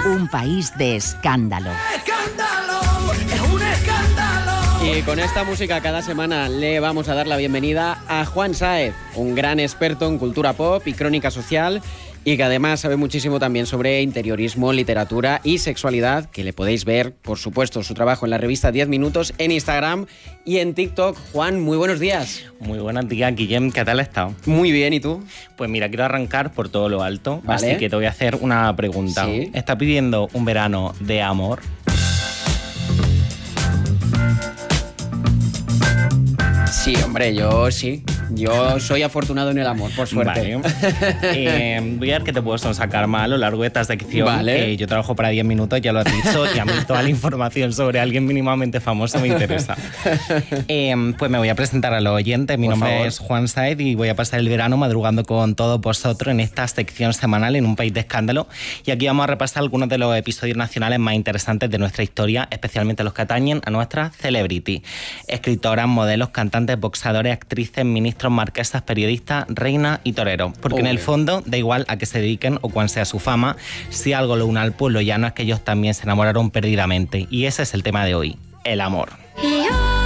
Un país de escándalo. ¡Escándalo! ¡Es un escándalo! Y con esta música cada semana le vamos a dar la bienvenida a Juan Sáez, un gran experto en cultura pop y crónica social, y que además sabe muchísimo también sobre interiorismo, literatura y sexualidad, que le podéis ver, por supuesto, su trabajo en la revista 10 Minutos, en Instagram y en TikTok. Juan, muy buenos días. Muy buenos días, Guillem. ¿Qué tal has estado? Muy bien, ¿y tú? Pues mira, quiero arrancar por todo lo alto, Vale. así que te voy a hacer una pregunta. Sí. ¿Estás pidiendo un verano de amor? Sí, hombre, yo sí. Yo soy afortunado en el amor, por suerte. Vale. Voy a ver qué te puedo sacar más a lo largo de esta sección. Vale. Yo trabajo para 10 minutos, ya lo has dicho, y a mí toda la información sobre alguien mínimamente famoso me interesa. Pues me voy a presentar a los oyentes. Mi nombre es Juan Sáez y voy a pasar el verano madrugando con todos vosotros en esta sección semanal en Un País de Escándalo. Y aquí vamos a repasar algunos de los episodios nacionales más interesantes de nuestra historia, especialmente los que atañen a nuestras celebrities. Escritoras, modelos, cantantes, boxeadores, actrices, ministros, marquesas, periodistas, reinas y toreros. Porque en el fondo da igual a qué se dediquen o cuán sea su fama, si algo lo une al pueblo llano es que ellos también se enamoraron perdidamente. Y ese es el tema de hoy, el amor. Y yo